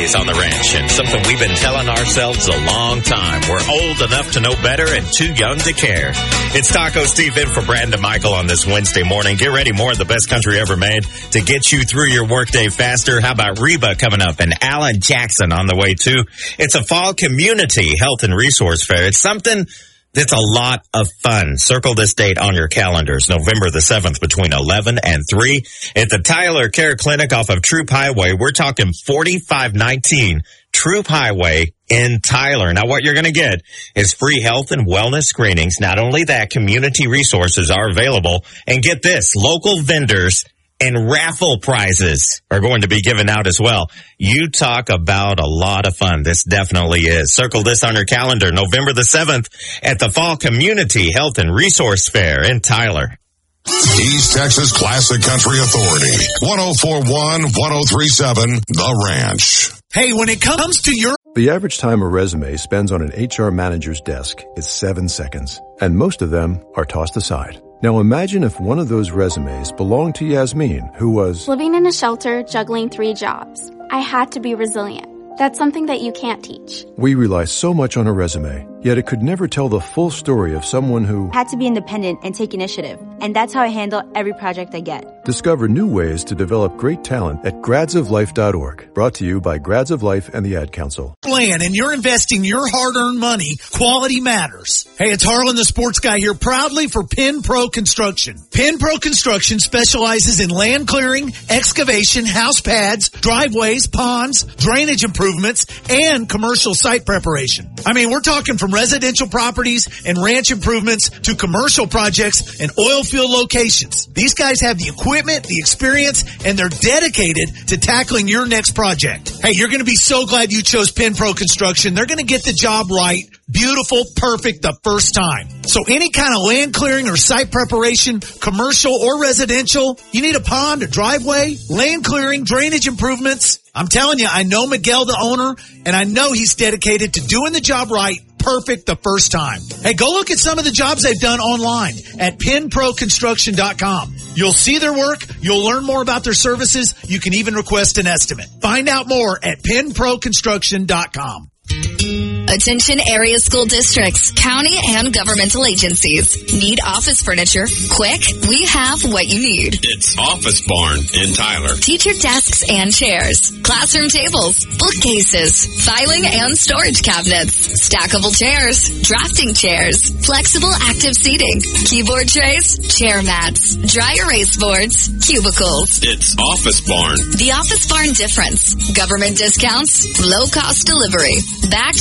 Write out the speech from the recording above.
Wednesdays on the ranch, and something we've been telling ourselves a long time. We're old enough to know better and too young to care. It's Taco Steve in for Brandon Michael on this Wednesday morning. Get ready, more of the best country ever made to get you through your workday faster. How about Reba coming up and Alan Jackson on the way too? It's a fall community health and resource fair. It's something that's a lot of fun. Circle this date on your calendars, November the 7th between 11 and 3 at the Tyler Care Clinic off of Troop Highway. We're talking 4519 Troop Highway in Tyler. Now, what you're going to get is free health and wellness screenings. Not only that, community resources are available. And get this, local vendors and raffle prizes are going to be given out as well. You talk about a lot of fun. This definitely is. Circle this on your calendar, November the 7th at the Fall Community Health and Resource Fair in Tyler. East Texas Classic Country Authority, 104.1, 103.7, The Ranch. Hey, when it comes to your... The average time a resume spends on an HR manager's desk is 7 seconds, and most of them are tossed aside. Now imagine if one of those resumes belonged to Yasmin, who was living in a shelter, juggling 3 jobs. I had to be resilient. That's something that you can't teach. We rely so much on a resume, yet it could never tell the full story of someone who had to be independent and take initiative. And that's how I handle every project I get. Discover new ways to develop great talent at gradsoflife.org. Brought to you by Grads of Life and the Ad Council. Plan and you're investing your hard-earned money, quality matters. Hey, it's Harlan the Sports Guy here proudly for Penn Pro Construction. Penn Pro Construction specializes in land clearing, excavation, house pads, driveways, ponds, drainage improvements, and commercial site preparation. I mean, we're talking from residential properties and ranch improvements to commercial projects and oil field locations. These guys have the equipment, the experience, and they're dedicated to tackling your next project. Hey, you're going to be so glad you chose Penn Pro Construction. They're going to get the job right, beautiful, perfect the first time. So any kind of land clearing or site preparation, commercial or residential, you need a pond, a driveway, land clearing, drainage improvements. I'm telling you, I know Miguel, the owner, and I know he's dedicated to doing the job right, perfect the first time. Hey, go look at some of the jobs they've done online at PennProConstruction.com. You'll see their work. You'll learn more about their services. You can even request an estimate. Find out more at PennProConstruction.com. Attention area school districts, county and governmental agencies. Need office furniture? Quick, we have what you need. It's Office Barn in Tyler. Teacher desks and chairs, classroom tables, bookcases, filing and storage cabinets, stackable chairs, drafting chairs, flexible active seating, keyboard trays, chair mats, dry erase boards, cubicles. It's Office Barn. The Office Barn difference. Government discounts, low cost delivery. Backed